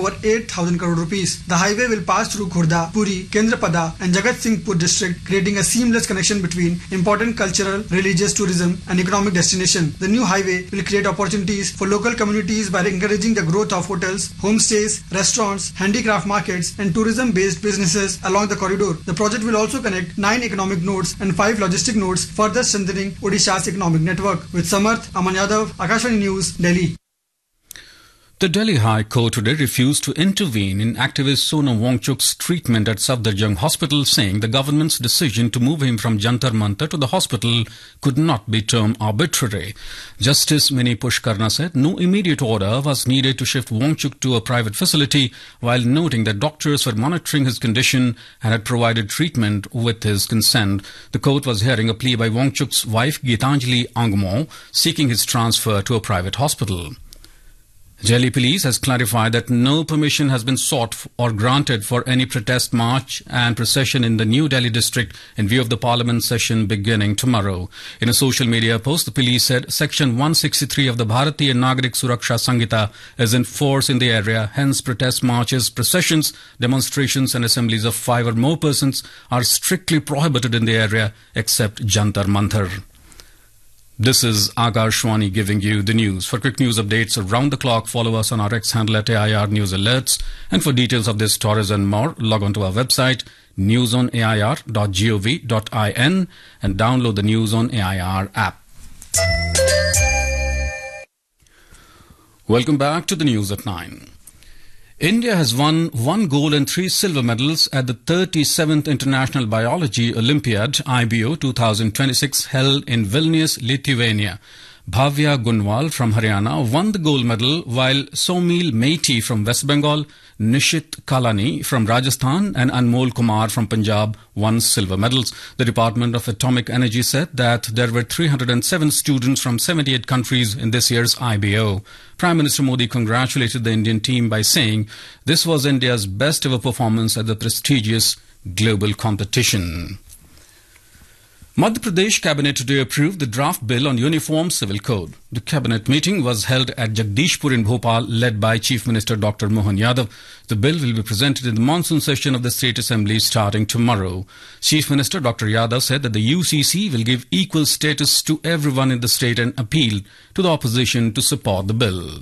over 8,000 crore rupees. The highway will pass through Khurda, Puri, Kendrapada and Jagat Singhpur district, creating a seamless connection between important cultural, religious, tourism and economic destination. The new highway will create opportunities for local communities by encouraging the growth of hotels, homestays, restaurants, handicraft markets and tourism-based businesses along the corridor. The project will also connect 9 economic nodes and 5 logistic nodes, further strengthening Odisha's economic network. With Samarth, Aman Yadav, Akashvani News, Delhi. The Delhi High Court today refused to intervene in activist Sonam Wangchuk's treatment at Safdarjung Hospital, saying the government's decision to move him from Jantar Mantar to the hospital could not be termed arbitrary. Justice Mini Pushkarna said no immediate order was needed to shift Wangchuk to a private facility, while noting that doctors were monitoring his condition and had provided treatment with his consent. The court was hearing a plea by Wangchuk's wife Gitanjali Angmo, seeking his transfer to a private hospital. Delhi police has clarified that no permission has been sought or granted for any protest march and procession in the New Delhi district in view of the parliament session beginning tomorrow. In a social media post, the police said Section 163 of the Bharatiya Nagarik Suraksha Sanhita is in force in the area. Hence, protest marches, processions, demonstrations and assemblies of 5 or more persons are strictly prohibited in the area except Jantar Mantar. This is Akashvani giving you the news. For quick news updates around the clock, follow us on our X handle at AIR News Alerts. And for details of this stories and more, log on to our website, newsonair.gov.in, and download the News on AIR app. Welcome back to the news at 9. India has won 1 gold and 3 silver medals at the 37th International Biology Olympiad IBO 2026 held in Vilnius, Lithuania. Bhavya Gunwal from Haryana won the gold medal, while Somil Meiti from West Bengal, Nishit Kalani from Rajasthan and Anmol Kumar from Punjab won silver medals. The Department of Atomic Energy said that there were 307 students from 78 countries in this year's IBO. Prime Minister Modi congratulated the Indian team by saying this was India's best ever performance at the prestigious global competition. Madhya Pradesh Cabinet today approved the draft bill on Uniform Civil Code. The Cabinet meeting was held at Jagdishpur in Bhopal, led by Chief Minister Dr. Mohan Yadav. The bill will be presented in the monsoon session of the State Assembly starting tomorrow. Chief Minister Dr. Yadav said that the UCC will give equal status to everyone in the state and appealed to the opposition to support the bill.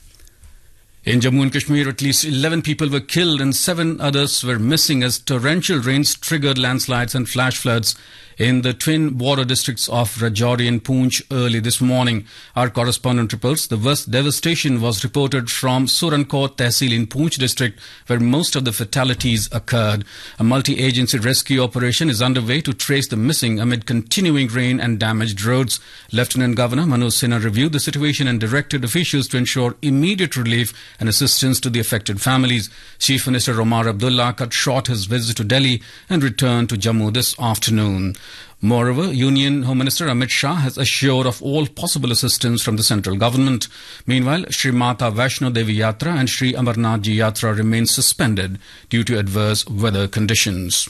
In Jammu and Kashmir, at least 11 people were killed and 7 others were missing as torrential rains triggered landslides and flash floods in the twin border districts of Rajouri and Poonch early this morning. Our correspondent reports the worst devastation was reported from Surankot Tehsil in Poonch district, where most of the fatalities occurred. A multi-agency rescue operation is underway to trace the missing amid continuing rain and damaged roads. Lieutenant Governor Manoj Sinha reviewed the situation and directed officials to ensure immediate relief and assistance to the affected families. Chief Minister Omar Abdullah cut short his visit to Delhi and returned to Jammu this afternoon. Moreover, Union Home Minister Amit Shah has assured of all possible assistance from the central government. Meanwhile, Shri Mata Vaishno Devi Yatra and Shri Amarnath Ji Yatra remain suspended due to adverse weather conditions.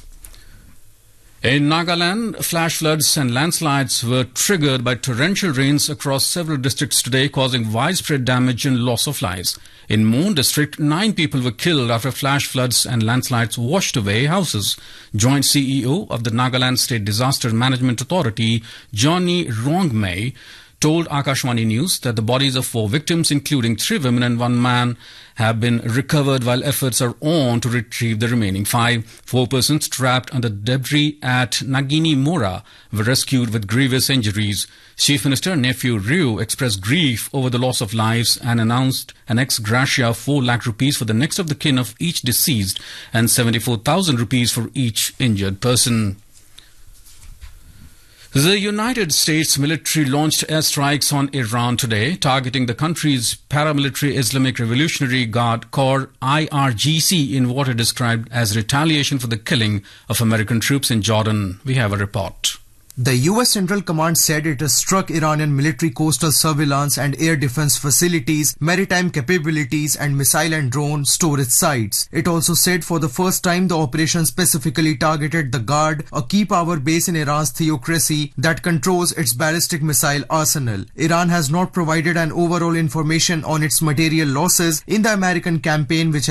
In Nagaland, flash floods and landslides were triggered by torrential rains across several districts today, causing widespread damage and loss of lives. In Mon district, 9 people were killed after flash floods and landslides washed away houses. Joint CEO of the Nagaland State Disaster Management Authority, Johnny Rongmei, told Akashvani News that the bodies of 4 victims, including 3 women and 1 man, have been recovered, while efforts are on to retrieve the remaining 5. 4 persons trapped under debris at Nagini Mora were rescued with grievous injuries. Chief Minister Nephew Ryu expressed grief over the loss of lives and announced an ex gratia of 4 lakh rupees for the next of the kin of each deceased and 74,000 rupees for each injured person. The United States military launched airstrikes on Iran today, targeting the country's paramilitary Islamic Revolutionary Guard Corps IRGC in what it described as retaliation for the killing of American troops in Jordan. We have a report. The U.S. Central Command said it has struck Iranian military coastal surveillance and air defense facilities, maritime capabilities and missile and drone storage sites. It also said for the first time the operation specifically targeted the Guard, a key power base in Iran's theocracy that controls its ballistic missile arsenal. Iran has not provided an overall information on its material losses in the American campaign, which